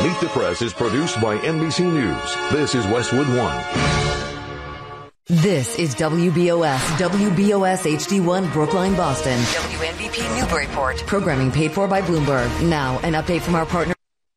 Meet the Press is produced by NBC News. This is Westwood One. This is WBOS HD1 Brookline, Boston. WNBP Newburyport. Programming paid for by Bloomberg. Now, an update from our partner.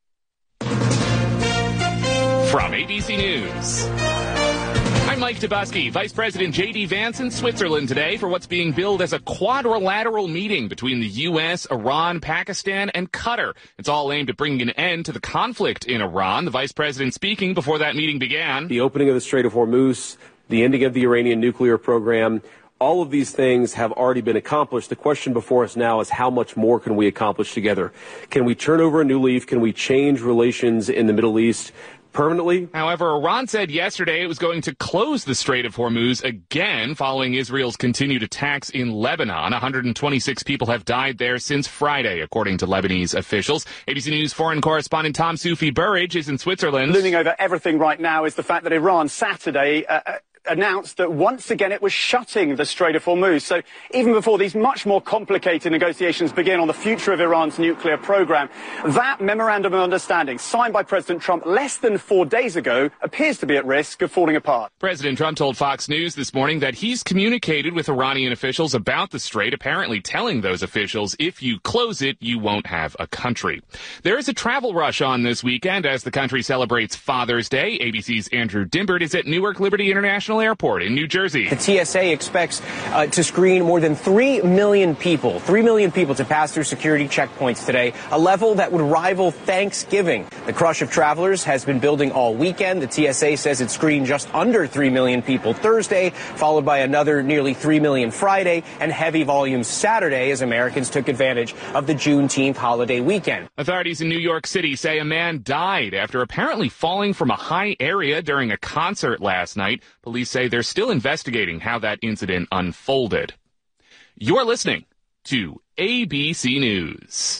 From ABC News. I'm Mike Dubusky. Vice President J.D. Vance in Switzerland today for what's being billed as a quadrilateral meeting between the U.S., Iran, Pakistan, and Qatar. It's all aimed at bringing an end to the conflict in Iran. The vice president speaking before that meeting began. The opening of the Strait of Hormuz, the ending of the Iranian nuclear program, all of these things have already been accomplished. The question before us now is how much more can we accomplish together? Can we turn over a new leaf? Can we change relations in the Middle East permanently? However, Iran said yesterday it was going to close the Strait of Hormuz again following Israel's continued attacks in Lebanon. 126 people have died there since Friday, according to Lebanese officials. ABC News foreign correspondent Tom Soufi Burridge is in Switzerland. Looming over everything right now is the fact that Iran Saturday announced that once again it was shutting the Strait of Hormuz. So even before these much more complicated negotiations begin on the future of Iran's nuclear program, that memorandum of understanding signed by President Trump less than 4 days ago appears to be at risk of falling apart. President Trump told Fox News this morning that he's communicated with Iranian officials about the strait, apparently telling those officials if you close it, you won't have a country. There is a travel rush on this weekend as the country celebrates Father's Day. ABC's Andrew Dimbert is at Newark Liberty International Airport in New Jersey. The TSA expects to screen more than 3 million people to pass through security checkpoints today, a level that would rival Thanksgiving. The crush of travelers has been building all weekend. The TSA says it screened just under 3 million people Thursday, followed by another nearly 3 million Friday, and heavy volumes Saturday as Americans took advantage of the Juneteenth holiday weekend. Authorities in New York City say a man died after apparently falling from a high area during a concert last night. Police say they're still investigating how that incident unfolded. You're listening to ABC News.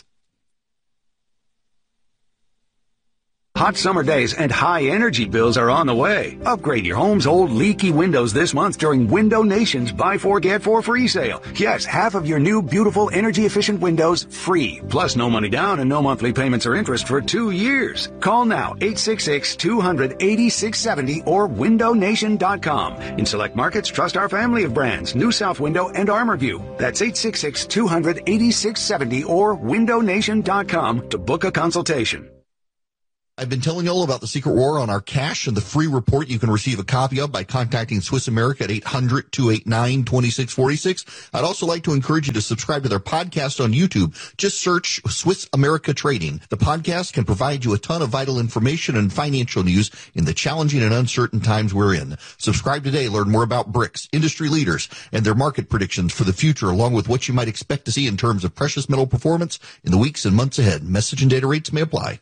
Hot summer days and high energy bills are on the way. Upgrade your home's old leaky windows this month during Window Nation's Buy 4 Get 4 free sale. Yes, half of your new beautiful energy efficient windows free. Plus no money down and no monthly payments or interest for 2 years. Call now 866-200-8670 or windownation.com. In select markets, trust our family of brands, New South Window and ArmorView. That's 866-200-8670 or windownation.com to book a consultation. I've been telling you all about the Secret War on our cash and the free report you can receive a copy of by contacting Swiss America at 800-289-2646. I'd also like to encourage you to subscribe to their podcast on YouTube. Just search Swiss America Trading. The podcast can provide you a ton of vital information and financial news in the challenging and uncertain times we're in. Subscribe today. Learn more about BRICS, industry leaders, and their market predictions for the future, along with what you might expect to see in terms of precious metal performance in the weeks and months ahead. Message and data rates may apply.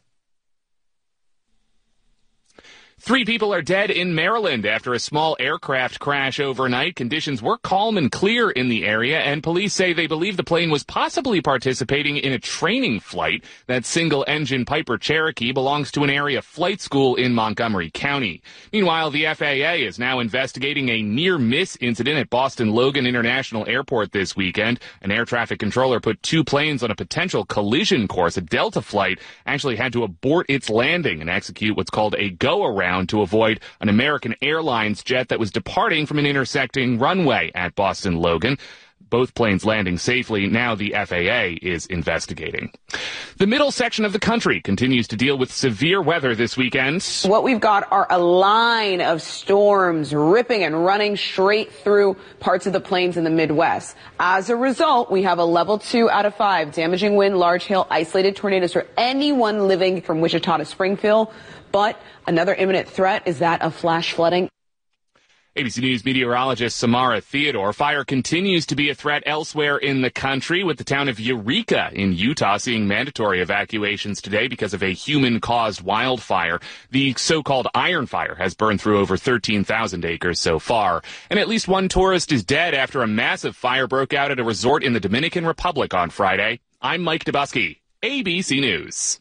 3 people are dead in Maryland after a small aircraft crash overnight. Conditions were calm and clear in the area, and police say they believe the plane was possibly participating in a training flight. That single-engine Piper Cherokee belongs to an area flight school in Montgomery County. Meanwhile, the FAA is now investigating a near-miss incident at Boston Logan International Airport this weekend. An air traffic controller put 2 planes on a potential collision course. A Delta flight actually had to abort its landing and execute what's called a go-around to avoid an American Airlines jet that was departing from an intersecting runway at Boston Logan. Both planes landing safely. Now the FAA is investigating. The middle section of the country continues to deal with severe weather this weekend. What we've got are a line of storms ripping and running straight through parts of the plains in the Midwest. As a result, we have a level 2 out of 5 damaging wind, large hail, isolated tornadoes for anyone living from Wichita to Springfield. But another imminent threat is that of flash flooding. ABC News meteorologist Samara Theodore. Fire continues to be a threat elsewhere in the country, with the town of Eureka in Utah seeing mandatory evacuations today because of a human-caused wildfire. The so-called Iron Fire has burned through over 13,000 acres so far. And at least 1 tourist is dead after a massive fire broke out at a resort in the Dominican Republic on Friday. I'm Mike Dubusky, ABC News.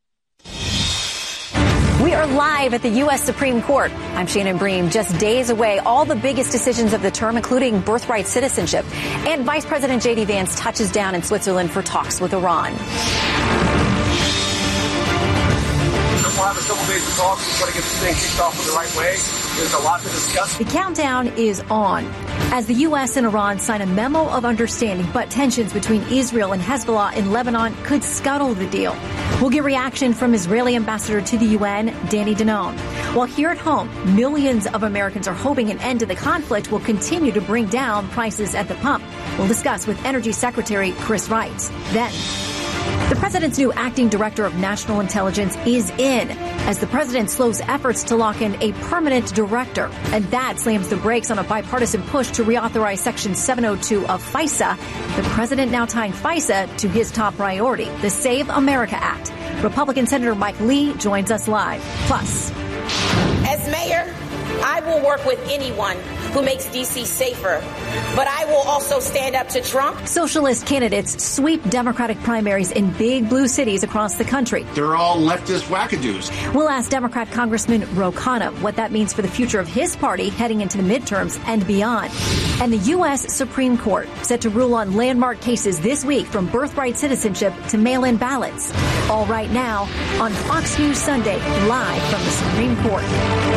We are live at the U.S. Supreme Court. I'm Shannon Bream. Just days away, all the biggest decisions of the term, including birthright citizenship. And Vice President J.D. Vance touches down in Switzerland for talks with Iran. ways to talk and try to get this thing kicked off in the right way. There's a lot to discuss. The countdown is on as the U.S. and Iran sign a memo of understanding, but tensions between Israel and Hezbollah in Lebanon could scuttle the deal. We'll get reaction from Israeli ambassador to the UN, Danny Danon. While here at home, millions of Americans are hoping an end to the conflict will continue to bring down prices at the pump. We'll discuss with Energy Secretary Chris Wright. Then, the president's new acting director of national intelligence is in as the president slows efforts to lock in a permanent director. And that slams the brakes on a bipartisan push to reauthorize Section 702 of FISA. The president now tying FISA to his top priority, the Save America Act. Republican Senator Mike Lee joins us live. Plus, as mayor, I will work with anyone who makes D.C. safer, but I will also stand up to Trump. Socialist candidates sweep Democratic primaries in big blue cities across the country. They're all leftist wackadoos. We'll ask Democrat Congressman Ro Khanna what that means for the future of his party heading into the midterms and beyond. And the U.S. Supreme Court set to rule on landmark cases this week from birthright citizenship to mail-in ballots. All right now on Fox News Sunday, live from the Supreme Court.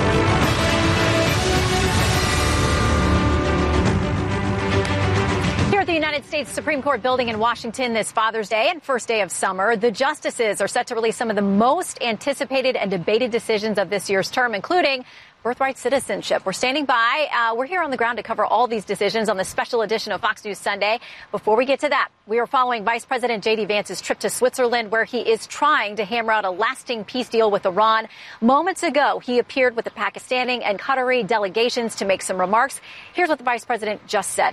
Here at the United States Supreme Court building in Washington this Father's Day and first day of summer, the justices are set to release some of the most anticipated and debated decisions of this year's term, including birthright citizenship. We're standing by. We're here on the ground to cover all these decisions on the special edition of Fox News Sunday. Before we get to that, we are following Vice President J.D. Vance's trip to Switzerland, where he is trying to hammer out a lasting peace deal with Iran. Moments ago, he appeared with the Pakistani and Qatari delegations to make some remarks. Here's what the Vice President just said.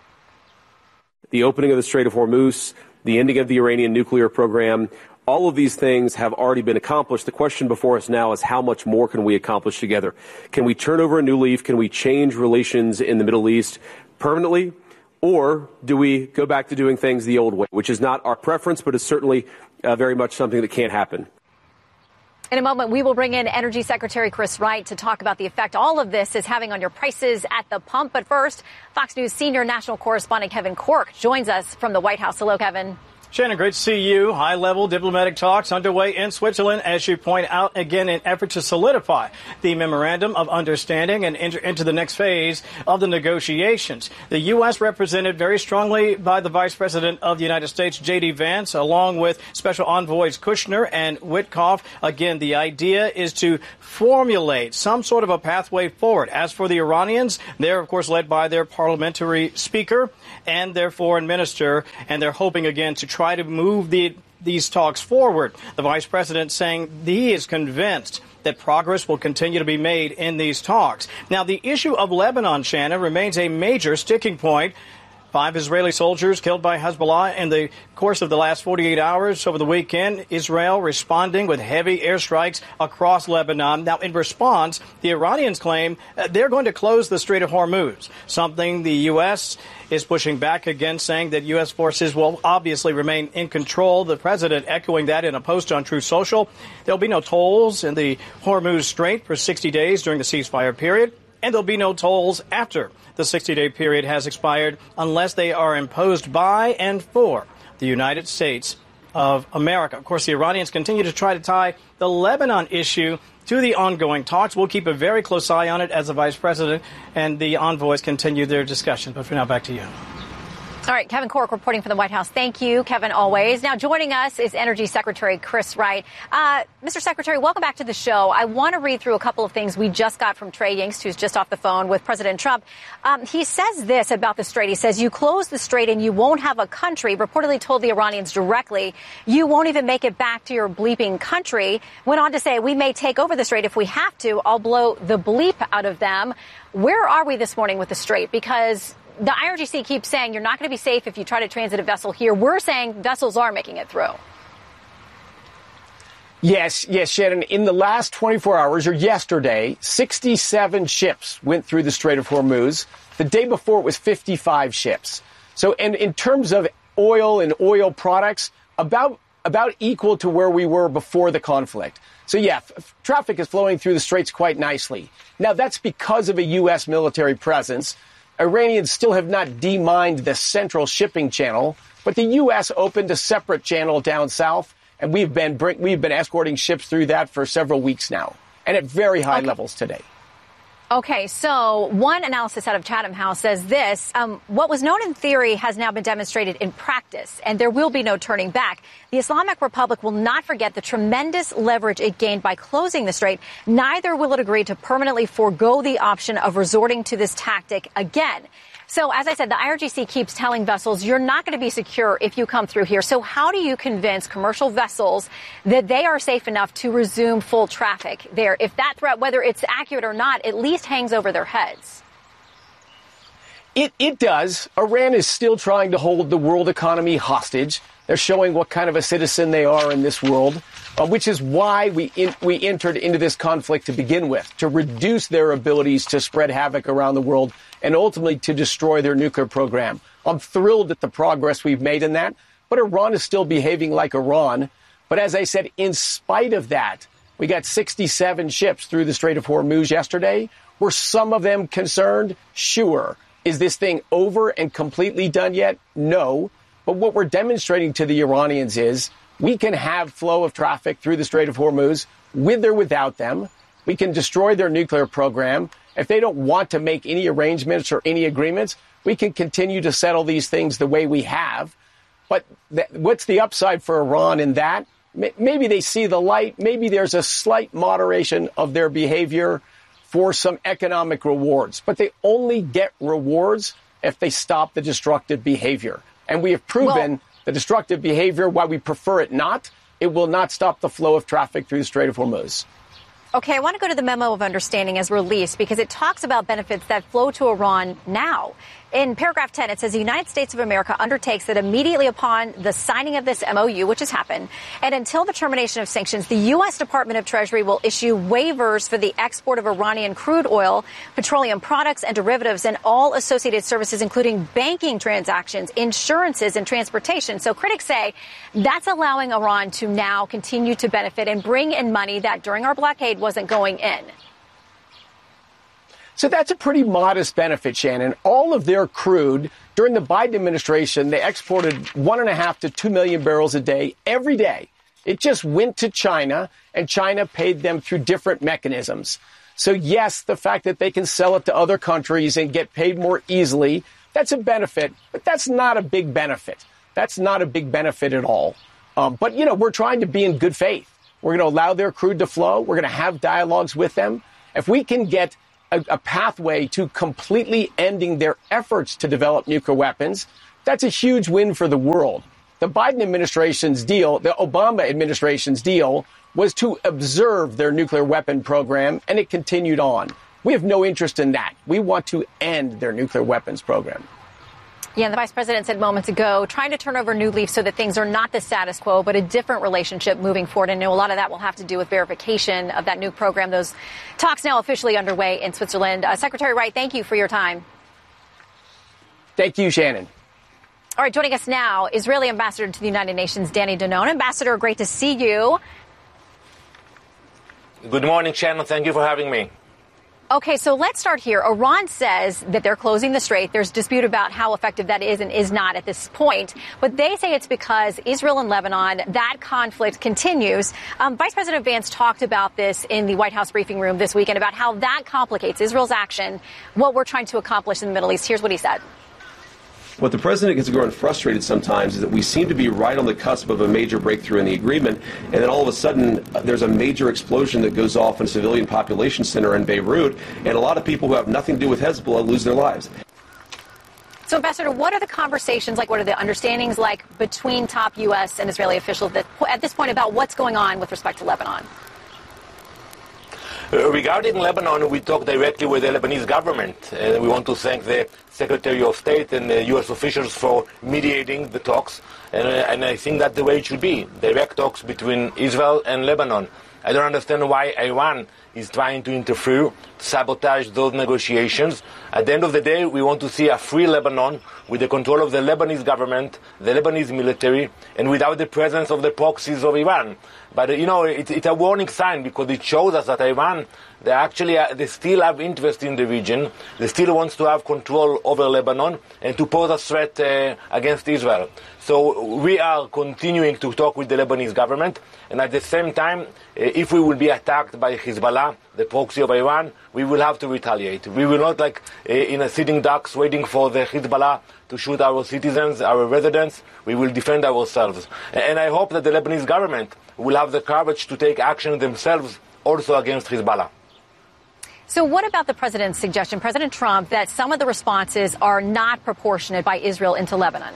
The opening of the Strait of Hormuz, the ending of the Iranian nuclear program, all of these things have already been accomplished. The question before us now is how much more can we accomplish together? Can we turn over a new leaf? Can we change relations in the Middle East permanently? Or do we go back to doing things the old way, which is not our preference, but is certainly very much something that can't happen? In a moment, we will bring in Energy Secretary Chris Wright to talk about the effect all of this is having on your prices at the pump. But first, Fox News senior national correspondent Kevin Corke joins us from the White House. Hello, Kevin. Shannon, great to see you. High-level diplomatic talks underway in Switzerland, as you point out, again, in an effort to solidify the memorandum of understanding and enter into the next phase of the negotiations. The U.S. represented very strongly by the Vice President of the United States, J.D. Vance, along with Special Envoys Kushner and Witkoff. Again, the idea is to formulate some sort of a pathway forward. As for the Iranians, they're, of course, led by their parliamentary speaker and their foreign minister, and they're hoping, again, to try to move these talks forward. The vice president saying he is convinced that progress will continue to be made in these talks. Now, the issue of Lebanon, Shannon, remains a major sticking point. 5 Israeli soldiers killed by Hezbollah in the course of the last 48 hours over the weekend. Israel responding with heavy airstrikes across Lebanon. Now, in response, the Iranians claim they're going to close the Strait of Hormuz, something the U.S. is pushing back against, saying that U.S. forces will obviously remain in control. The president echoing that in a post on Truth Social. There'll be no tolls in the Hormuz Strait for 60 days during the ceasefire period, and there'll be no tolls after the 60-day period has expired unless they are imposed by and for the United States of America. Of course, the Iranians continue to try to tie the Lebanon issue to the ongoing talks. We'll keep a very close eye on it as the vice president and the envoys continue their discussion. But for now, back to you. All right, Kevin Corke reporting from the White House. Thank you, Kevin, always. Now, joining us is Energy Secretary Chris Wright. Mr. Secretary, welcome back to the show. I want to read through a couple of things we just got from Trey Yingst, who's just off the phone with President Trump. He says this about the Strait. He says, you close the Strait and you won't have a country, reportedly told the Iranians directly, you won't even make it back to your bleeping country. Went on to say, we may take over the Strait if we have to. I'll blow the bleep out of them. Where are we this morning with the Strait? Because the IRGC keeps saying you're not going to be safe if you try to transit a vessel here. We're saying vessels are making it through. Yes, Shannon. In the last 24 hours or yesterday, 67 ships went through the Strait of Hormuz. The day before, it was 55 ships. So, and in terms of oil and oil products, about equal to where we were before the conflict. So, yeah, traffic is flowing through the straits quite nicely. Now, that's because of a U.S. military presence. Iranians still have not demined the central shipping channel, but the U.S. opened a separate channel down south And we've been escorting ships through that for several weeks now, and at very high levels today. Okay, so one analysis out of Chatham House says this, what was known in theory has now been demonstrated in practice, and there will be no turning back. The Islamic Republic will not forget the tremendous leverage it gained by closing the strait. Neither will it agree to permanently forego the option of resorting to this tactic again. So, as I said, the IRGC keeps telling vessels, you're not going to be secure if you come through here. So how do you convince commercial vessels that they are safe enough to resume full traffic there if that threat, whether it's accurate or not, at least hangs over their heads? It does. Iran is still trying to hold the world economy hostage. They're showing what kind of a citizen they are in this world, which is why we entered into this conflict to begin with, to reduce their abilities to spread havoc around the world and ultimately to destroy their nuclear program. I'm thrilled at the progress we've made in that, but Iran is still behaving like Iran. But as I said, in spite of that, we got 67 ships through the Strait of Hormuz yesterday. Were some of them concerned? Sure. Is this thing over and completely done yet? No. But what we're demonstrating to the Iranians is we can have flow of traffic through the Strait of Hormuz with or without them. We can destroy their nuclear program. If they don't want to make any arrangements or any agreements, we can continue to settle these things the way we have. But what's the upside for Iran in that? Maybe they see the light. Maybe there's a slight moderation of their behavior for some economic rewards. But they only get rewards if they stop the destructive behavior. And we have proven the destructive behavior, while we prefer it not, it will not stop the flow of traffic through the Strait of Hormuz. Okay, I want to go to the memo of understanding as released because it talks about benefits that flow to Iran now. In paragraph 10, it says the United States of America undertakes that immediately upon the signing of this MOU, which has happened, and until the termination of sanctions, the U.S. Department of Treasury will issue waivers for the export of Iranian crude oil, petroleum products and derivatives, and all associated services, including banking transactions, insurances, and transportation. So critics say that's allowing Iran to now continue to benefit and bring in money that during our blockade wasn't going in. So that's a pretty modest benefit, Shannon. All of their crude during the Biden administration, they exported 1.5 to 2 million barrels a day every day. It just went to China, and China paid them through different mechanisms. So, yes, the fact that they can sell it to other countries and get paid more easily, that's a benefit, but that's not a big benefit. That's not a big benefit at all. But, you know, we're trying to be in good faith. We're going to allow their crude to flow. We're going to have dialogues with them. If we can get a pathway to completely ending their efforts to develop nuclear weapons, that's a huge win for the world. The Biden administration's deal, the Obama administration's deal, was to observe their nuclear weapon program, and it continued on. We have no interest in that. We want to end their nuclear weapons program. Yeah, and the vice president said moments ago, trying to turn over a new leaf so that things are not the status quo, but a different relationship moving forward. And I know a lot of that will have to do with verification of that nuke program. Those talks now officially underway in Switzerland. Secretary Wright, thank you for your time. Thank you, Shannon. All right, joining us now, Israeli Ambassador to the United Nations, Danny Danon. Ambassador, great to see you. Good morning, Shannon. Thank you for having me. Okay, so let's start here. Iran says that they're closing the strait. There's dispute about how effective that is and is not at this point. But they say it's because Israel and Lebanon, that conflict continues. Vice President Vance talked about this in the White House briefing room this weekend about how that complicates Israel's action, what we're trying to accomplish in the Middle East. Here's what he said. What the president gets growing frustrated sometimes is that we seem to be right on the cusp of a major breakthrough in the agreement, and then all of a sudden there's a major explosion that goes off in a civilian population center in Beirut, and a lot of people who have nothing to do with Hezbollah lose their lives. So, Ambassador, what are the conversations like? What are the understandings like between top U.S. and Israeli officials at this point about what's going on with respect to Lebanon? Regarding Lebanon, we talk directly with the Lebanese government, and we want to thank the Secretary of State and the U.S. officials for mediating the talks, and I think that's the way it should be, direct talks between Israel and Lebanon. I don't understand why Iran is trying to interfere, sabotage those negotiations. At the end of the day, we want to see a free Lebanon with the control of the Lebanese government, the Lebanese military, and without the presence of the proxies of Iran. But, it's a warning sign because it shows us that Iran, they still have interest in the region. They still want to have control over Lebanon and to pose a threat against Israel. So we are continuing to talk with the Lebanese government. And at the same time, if we will be attacked by Hezbollah, the proxy of Iran, we will have to retaliate. We will not in a sitting ducks waiting for the Hezbollah to shoot our citizens, our residents. We will defend ourselves. And I hope that the Lebanese government will have the courage to take action themselves also against Hezbollah. So what about the president's suggestion, President Trump, that some of the responses are not proportionate by Israel into Lebanon?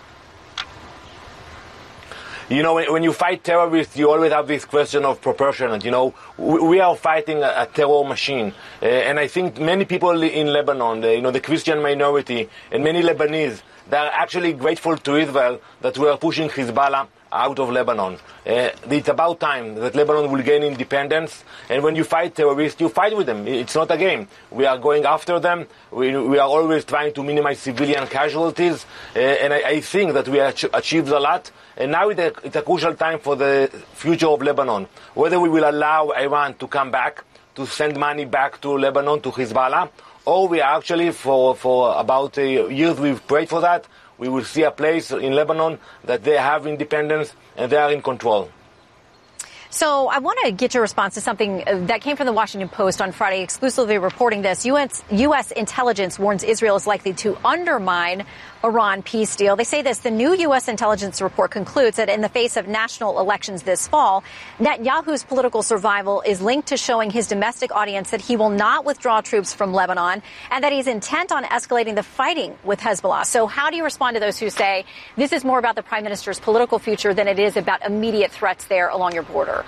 When you fight terrorists, you always have this question of proportionate. We are fighting a terror machine. And I think many people in Lebanon, the Christian minority, and many Lebanese, they are actually grateful to Israel that we are pushing Hezbollah out of Lebanon. It's about time that Lebanon will gain independence. And when you fight terrorists, you fight with them. It's not a game. We are going after them. We are always trying to minimize civilian casualties. And I think that we achieved a lot. And now it's a crucial time for the future of Lebanon. Whether we will allow Iran to come back, to send money back to Lebanon, to Hezbollah, or we actually, for about years we've prayed for that, we will see a place in Lebanon that they have independence and they are in control. So I want to get your response to something that came from the Washington Post on Friday, exclusively reporting this. U.S. intelligence warns Israel is likely to undermine Iran peace deal. They say this: the new U.S. intelligence report concludes that in the face of national elections this fall, Netanyahu's political survival is linked to showing his domestic audience that he will not withdraw troops from Lebanon and that he's intent on escalating the fighting with Hezbollah. So how do you respond to those who say this is more about the prime minister's political future than it is about immediate threats there along your border?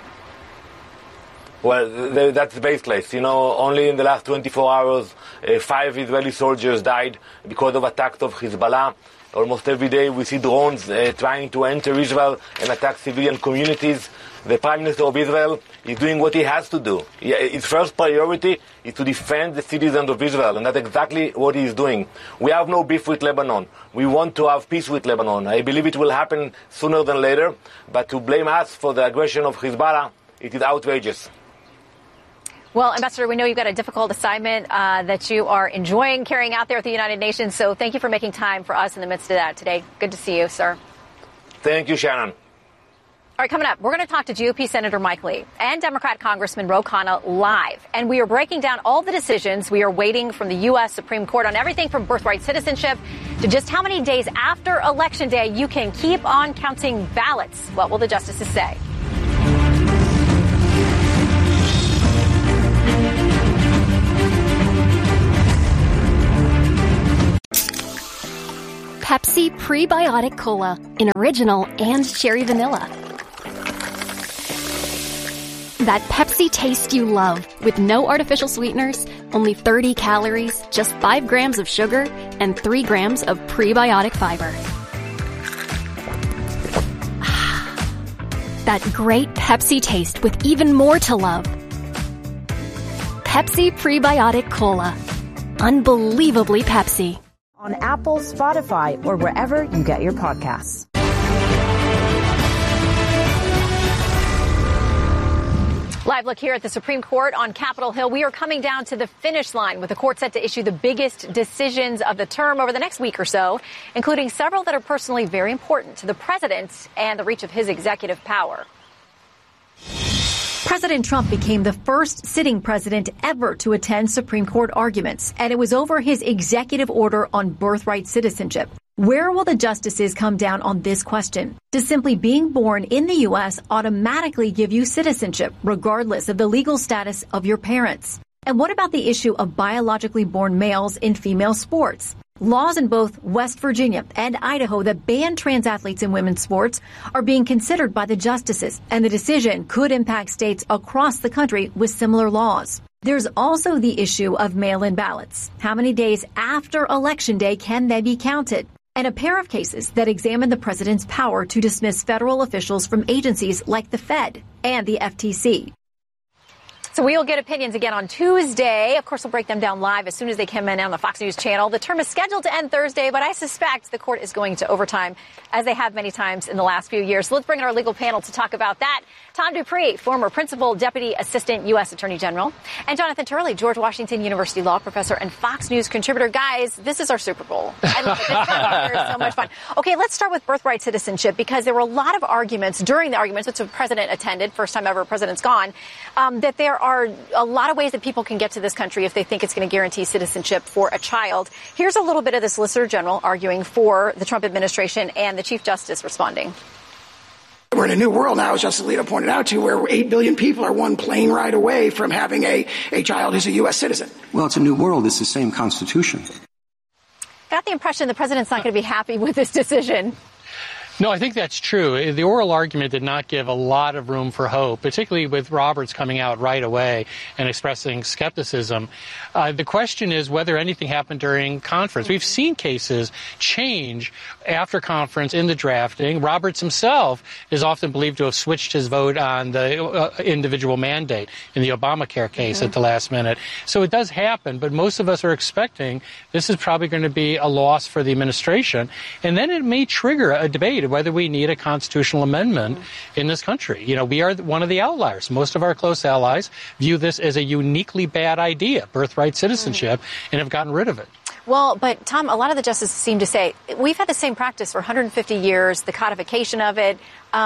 Well, that's baseless. Only in the last 24 hours, 5 Israeli soldiers died because of attacks of Hezbollah. Almost every day we see drones trying to enter Israel and attack civilian communities. The Prime Minister of Israel is doing what he has to do. His first priority is to defend the citizens of Israel, and that's exactly what he is doing. We have no beef with Lebanon. We want to have peace with Lebanon. I believe it will happen sooner than later, but to blame us for the aggression of Hezbollah, it is outrageous. Well, Ambassador, we know you've got a difficult assignment that you are enjoying carrying out there at the United Nations. So thank you for making time for us in the midst of that today. Good to see you, sir. Thank you, Shannon. All right, coming up, we're going to talk to GOP Senator Mike Lee and Democrat Congressman Ro Khanna live. And we are breaking down all the decisions we are waiting from the U.S. Supreme Court on everything from birthright citizenship to just how many days after Election Day you can keep on counting ballots. What will the justices say? Pepsi Prebiotic Cola in original and cherry vanilla. That Pepsi taste you love with no artificial sweeteners, only 30 calories, just 5 grams of sugar, and 3 grams of prebiotic fiber. That great Pepsi taste with even more to love. Pepsi Prebiotic Cola. Unbelievably Pepsi. On Apple, Spotify, or wherever you get your podcasts. Live look here at the Supreme Court on Capitol Hill. We are coming down to the finish line with the court set to issue the biggest decisions of the term over the next week or so, including several that are personally very important to the president and the reach of his executive power. President Trump became the first sitting president ever to attend Supreme Court arguments, and it was over his executive order on birthright citizenship. Where will the justices come down on this question? Does simply being born in the U.S. automatically give you citizenship, regardless of the legal status of your parents? And what about the issue of biologically born males in female sports? Laws in both West Virginia and Idaho that ban trans athletes in women's sports are being considered by the justices, and the decision could impact states across the country with similar laws. There's also the issue of mail-in ballots. How many days after Election Day can they be counted? And a pair of cases that examine the president's power to dismiss federal officials from agencies like the Fed and the FTC. So we will get opinions again on Tuesday. Of course, we'll break them down live as soon as they come in on the Fox News channel. The term is scheduled to end Thursday, but I suspect the court is going to overtime, as they have many times in the last few years. So let's bring in our legal panel to talk about that. Tom Dupree, former Principal Deputy Assistant U.S. Attorney General, and Jonathan Turley, George Washington University Law Professor and Fox News contributor. Guys, this is our Super Bowl. I love it. This time of year is so much fun. Okay, let's start with birthright citizenship, because there were a lot of arguments during the arguments, which the president attended, first time ever president's gone, that there are a lot of ways that people can get to this country if they think it's going to guarantee citizenship for a child. Here's a little bit of the Solicitor General arguing for the Trump administration and the Chief Justice responding. We're in a new world now, as Justice Alito pointed out, to where 8 billion people are one plane ride away from having a child who's a U.S. citizen. Well, it's a new world. It's the same Constitution. Got the impression the president's not going to be happy with this decision. No, I think that's true. The oral argument did not give a lot of room for hope, particularly with Roberts coming out right away and expressing skepticism. The question is whether anything happened during conference. We've seen cases change after conference in the drafting. Roberts himself is often believed to have switched his vote on the individual mandate in the Obamacare case at the last minute. So it does happen, but most of us are expecting this is probably going to be a loss for the administration. And then it may trigger a debate whether we need a constitutional amendment in this country. You know, we are one of the outliers. Most of our close allies view this as a uniquely bad idea, birthright citizenship, and have gotten rid of it. Well, but Tom, a lot of the justices seem to say, we've had the same practice for 150 years, the codification of it.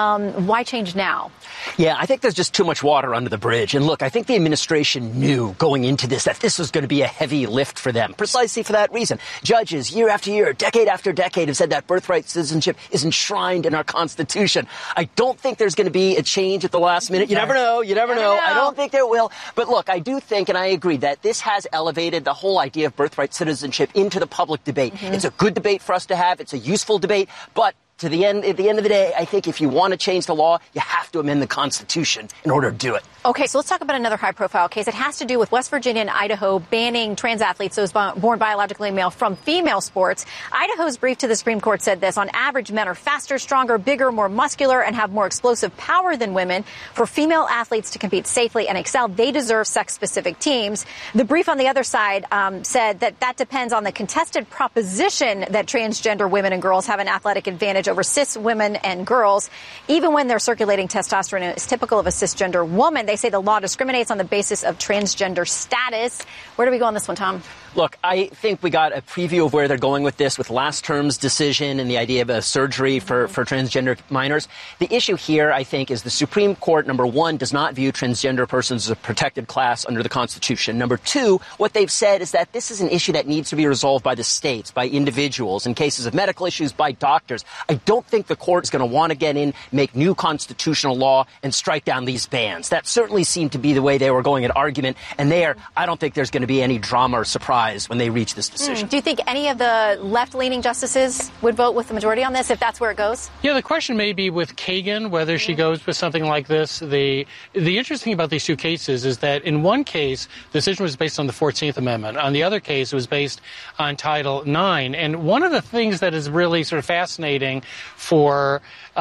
Why change now? Yeah, I think there's just too much water under the bridge. And look, I think the administration knew going into this that this was going to be a heavy lift for them, precisely for that reason. Judges, year after year, decade after decade, have said that birthright citizenship is enshrined in our Constitution. I don't think there's going to be a change at the last minute. You never know. You never know. I don't think there will. But look, I do think, and I agree, that this has elevated the whole idea of birthright citizenship into the public debate. It's a good debate for us to have. It's a useful debate. But at the end of the day, I think if you want to change the law, you have to amend the Constitution in order to do it. Okay, so let's talk about another high-profile case. It has to do with West Virginia and Idaho banning trans athletes, those born biologically male, from female sports. Idaho's brief to the Supreme Court said this: on average, men are faster, stronger, bigger, more muscular, and have more explosive power than women. For female athletes to compete safely and excel, they deserve sex-specific teams. The brief on the other side said that depends on the contested proposition that transgender women and girls have an athletic advantage over cis women and girls, even when their circulating testosterone is typical of a cisgender woman. They say the law discriminates on the basis of transgender status. Where do we go on this one, Tom? Look, I think we got a preview of where they're going with this with last term's decision and the idea of a surgery for transgender minors. The issue here, I think, is the Supreme Court, number one, does not view transgender persons as a protected class under the Constitution. Number two, what they've said is that this is an issue that needs to be resolved by the states, by individuals, in cases of medical issues, by doctors. I don't think the court is going to want to get in, make new constitutional law, and strike down these bans. That certainly seemed to be the way they were going at argument. And there, I don't think there's going to be any drama or surprise when they reach this decision. Do you think any of the left-leaning justices would vote with the majority on this if that's where it goes? Yeah, the question may be with Kagan, whether she goes with something like this. The interesting thing about these two cases is that in one case, the decision was based on the 14th Amendment. On the other case, it was based on Title IX. And one of the things that is really sort of fascinating for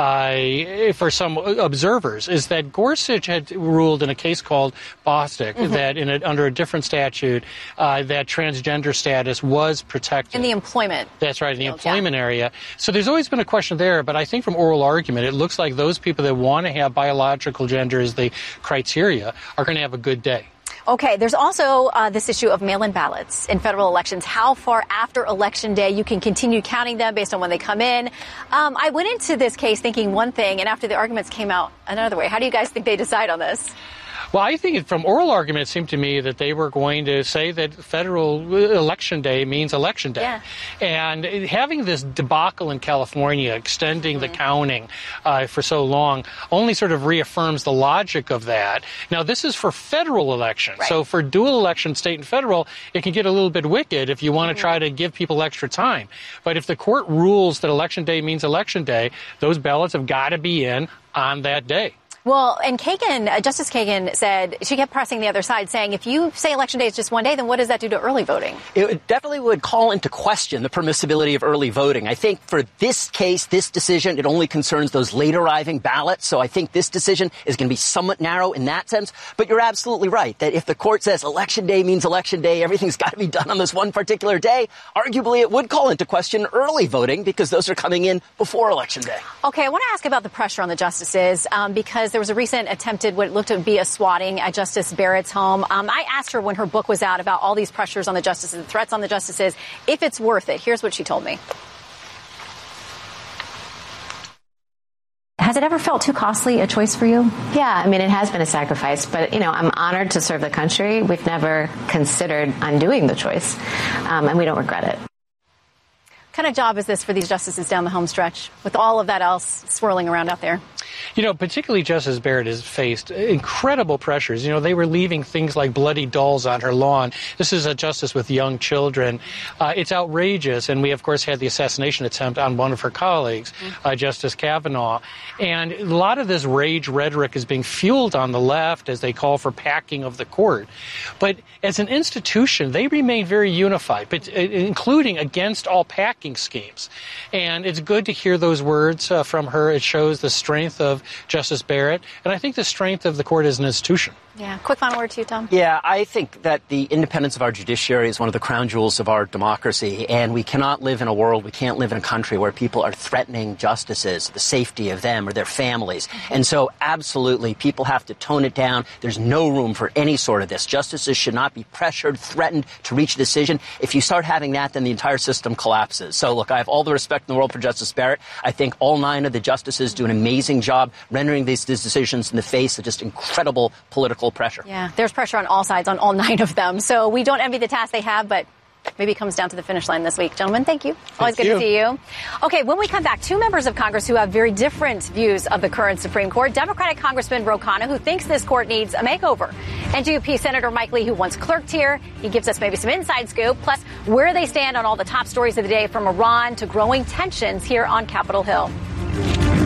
some observers is that Gorsuch had ruled in a case called Bostick that under a different statute that transgender status was protected. In the employment. That's right, in the employment area. So there's always been a question there, but I think from oral argument, it looks like those people that want to have biological gender as the criteria are going to have a good day. Okay, there's also this issue of mail-in ballots in federal elections. How far after Election Day you can continue counting them based on when they come in. I went into this case thinking one thing, and after the arguments came out another way. How do you guys think they decide on this? Well, I think from oral argument, it seemed to me that they were going to say that federal election day means election day. Yeah. And having this debacle in California, extending the counting for so long, only sort of reaffirms the logic of that. Now, this is for federal elections. Right. So for dual election, state and federal, it can get a little bit wicked if you want to try to give people extra time. But if the court rules that election day means election day, those ballots have got to be in on that day. Well, and Kagan, Justice Kagan said, she kept pressing the other side, saying, if you say Election Day is just one day, then what does that do to early voting? It definitely would call into question the permissibility of early voting. I think for this case, this decision, it only concerns those late arriving ballots. So I think this decision is going to be somewhat narrow in that sense. But you're absolutely right that if the court says Election Day means Election Day, everything's got to be done on this one particular day, arguably it would call into question early voting because those are coming in before Election Day. Okay, I want to ask about the pressure on the justices because there was a recent attempted what looked to be a swatting at Justice Barrett's home. I asked her when her book was out about all these pressures on the justices, the threats on the justices, if it's worth it. Here's what she told me. Has it ever felt too costly a choice for you? Yeah, I mean, it has been a sacrifice, but, I'm honored to serve the country. We've never considered undoing the choice, and we don't regret it. What kind of job is this for these justices down the home stretch with all of that else swirling around out there? Particularly Justice Barrett has faced incredible pressures. They were leaving things like bloody dolls on her lawn. This is a justice with young children. It's outrageous. And we, of course, had the assassination attempt on one of her colleagues, Justice Kavanaugh. And a lot of this rage rhetoric is being fueled on the left as they call for packing of the court. But as an institution, they remain very unified, but including against all packing schemes. And it's good to hear those words from her. It shows the strength of Justice Barrett, and I think the strength of the court as an institution. Yeah. Quick final word to you, Tom. Yeah, I think that the independence of our judiciary is one of the crown jewels of our democracy, and we cannot live in a world, we can't live in a country where people are threatening justices, the safety of them or their families. And so, absolutely, people have to tone it down. There's no room for any sort of this. Justices should not be pressured, threatened to reach a decision. If you start having that, then the entire system collapses. So, look, I have all the respect in the world for Justice Barrett. I think all 9 of the justices do an amazing job rendering these decisions in the face of just incredible political pressure. Yeah, there's pressure on all sides, on all 9 of them. So we don't envy the task they have, but maybe it comes down to the finish line this week. Gentlemen, thank you. Always good to see you. Okay, when we come back, 2 members of Congress who have very different views of the current Supreme Court. Democratic Congressman Ro Khanna, who thinks this court needs a makeover. And GOP Senator Mike Lee, who once clerked here. He gives us maybe some inside scoop, plus where they stand on all the top stories of the day, from Iran to growing tensions here on Capitol Hill.